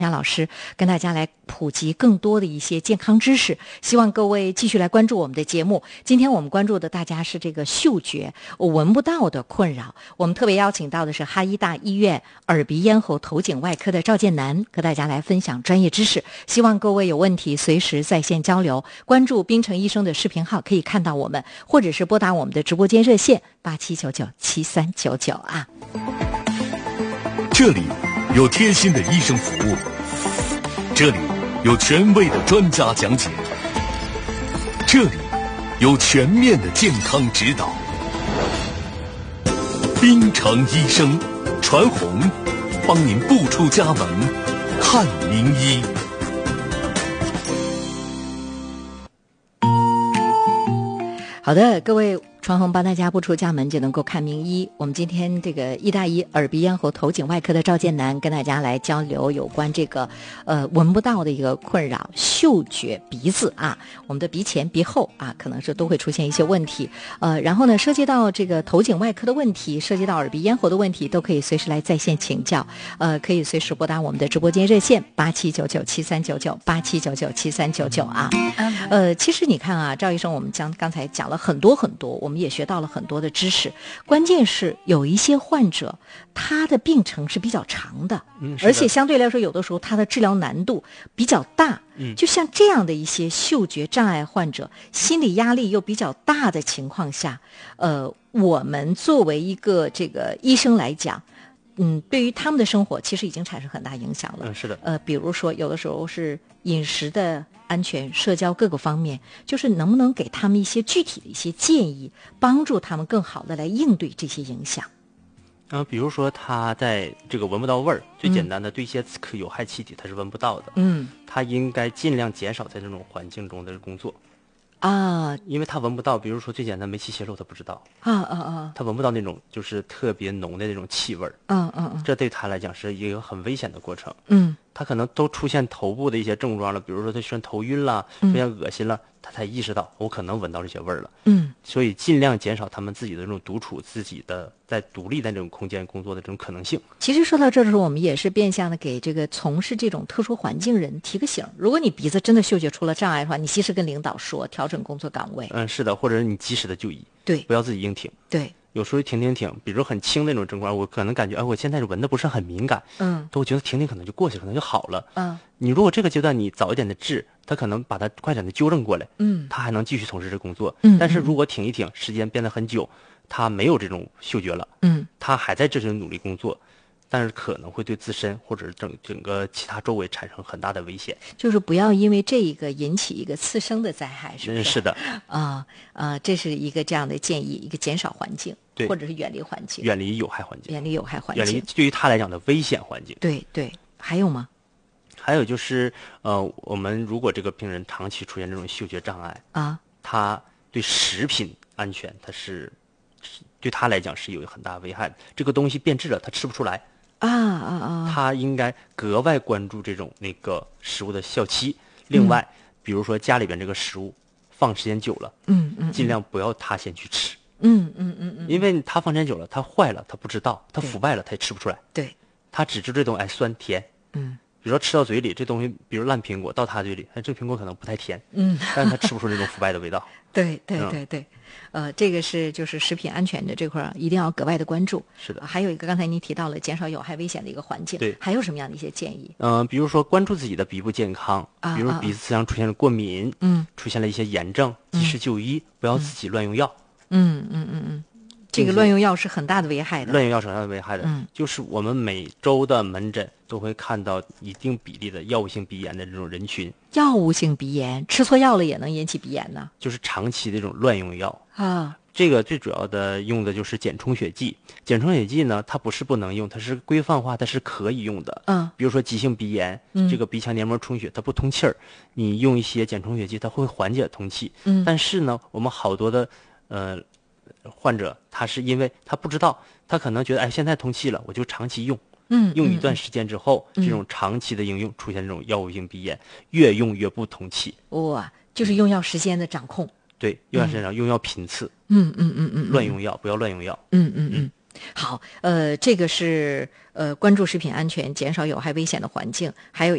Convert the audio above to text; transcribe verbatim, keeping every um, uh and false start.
杨老师跟大家来普及更多的一些健康知识，希望各位继续来关注我们的节目。今天我们关注的大家是这个嗅觉闻不到的困扰，我们特别邀请到的是哈医大医院耳鼻咽喉头颈外科的赵建南，和大家来分享专业知识。希望各位有问题随时在线交流，关注滨城医生的视频号可以看到我们，或者是拨打我们的直播间热线八七九九七三九九啊。 这里有贴心的医生服务，这里有权威的专家讲解，这里有全面的健康指导。滨城医生传红，帮您不出家门看名医。 好的，各位传红帮大家不出家门就能够看名医。我们今天这个医大医耳鼻咽喉头颈外科的赵建南跟大家来交流有关这个呃闻不到的一个困扰，嗅觉鼻子啊，我们的鼻前鼻后啊可能是都会出现一些问题，呃然后呢涉及到这个头颈外科的问题，涉及到耳鼻咽喉的问题，都可以随时来在线请教，呃可以随时拨打我们的直播间热线八七九九七三九九八七九九七三九九啊。呃其实你看啊，赵医生，我们将刚才讲了很多很多，我们也学到了很多的知识，关键是有一些患者他的病程是比较长的， 嗯， 而且相对来说有的时候他的治疗难度比较大， 嗯， 就像这样的一些嗅觉障碍患者，心理压力又比较大的情况下，呃我们作为一个这个医生来讲，嗯，对于他们的生活其实已经产生很大影响了。 嗯，是的。 呃，比如说有的时候是饮食的安全、社交各个方面，就是能不能给他们一些具体的一些建议，帮助他们更好的来应对这些影响。 嗯、呃，比如说他在这个闻不到味儿，最简单的对一些有害气体他是闻不到的。 嗯， 他应该尽量减少在这种环境中的工作。 啊， 因为他闻不到，比如说最简单煤气泄漏他不知道， 啊啊啊， 他闻不到那种就是特别浓的那种气味儿， 嗯嗯嗯， 这对他来讲是一个很危险的过程。 嗯， 他可能都出现头部的一些症状了，比如说他出现头晕了，出现恶心了，他才意识到我可能闻到这些味儿了。 嗯， 所以尽量减少他们自己的这种独处、自己的在独立在这种空间工作的这种可能性。 其实说到这儿的时候，我们也是变相的给这个从事这种特殊环境人提个醒：如果你鼻子真的嗅觉出了障碍的话，你及时跟领导说，调整工作岗位。 嗯，是的，或者你及时的就医， 对， 不要自己硬挺。 对。 有时候停停停，比如很轻那种症状，我可能感觉哎，我现在闻的不是很敏感， 嗯， 都觉得停停可能就过去了，可能就好了。 嗯， 你如果这个阶段你早一点的治，他可能把它快点的纠正过来， 嗯， 他还能继续从事这工作。 嗯， 但是如果停一停，时间变得很久，他没有这种嗅觉了， 嗯， 他还在这种努力工作，但是可能会对自身或者整整个其他周围产生很大的危险。 就是不要因为这一个引起一个次生的灾害，是不是？ 嗯，是的。 啊啊，这是一个这样的建议，一个减少环境， 对， 或者是远离环境， 远离有害环境， 远离有害环境， 远离对于他来讲的危险环境。 对对，还有吗？ 还有就是，呃，我们如果这个病人长期出现这种嗅觉障碍啊， 他对食品安全，他是对他来讲是有很大危害的。这个东西变质了，他吃不出来。 啊啊啊！ 他应该格外关注这种那个食物的效期。另外，嗯、比如说家里边这个食物放时间久了， 嗯嗯， 尽量不要他先去吃。 嗯嗯嗯嗯， 因为他放时间久了，他坏了，他不知道，他腐败了，他也吃不出来。 对， 他只知道这东西哎酸甜。 嗯。 比如说吃到嘴里这东西，比如烂苹果到他嘴里，哎，这个苹果可能不太甜， 嗯， 但是他吃不出那种腐败的味道。 对对对对，嗯、呃，这个是就是食品安全的这块一定要格外的关注。 是的， 还有一个刚才你提到了减少有害危险的一个环境， 对， 还有什么样的一些建议？ 嗯、呃，比如说关注自己的鼻部健康， 啊、 比如鼻子上出现了过敏， 嗯， 出现了一些炎症，及时就医， 嗯、 不要自己乱用药。 嗯嗯嗯嗯。这个乱用药是很大的危害的。 乱用药是很大的危害的， 嗯， 就是我们每周的门诊都会看到一定比例的药物性鼻炎的这种人群。 药物性鼻炎，吃错药了也能引起鼻炎呢？ 就是长期的这种乱用药啊。 这个最主要的用的就是减充血剂。减充血剂呢，它不是不能用，它是规范化，它是可以用的。 嗯， 比如说急性鼻炎， 嗯、 这个鼻腔黏膜充血，它不通气儿，你用一些减充血剂，它会缓解通气。 嗯， 但是呢，我们好多的呃。患者他是因为他不知道，他可能觉得哎现在通气了，我就长期用， 嗯， 用一段时间之后， 嗯、 这种长期的应用出现这种药物性鼻炎，越用越不通气。 哇，就是用药时间的掌控。 对，用药时间、嗯、用药频次。 嗯嗯嗯嗯， 乱用药不要乱用药。 嗯嗯嗯。 好，呃，这个是呃关注食品安全，减少有害危险的环境，还有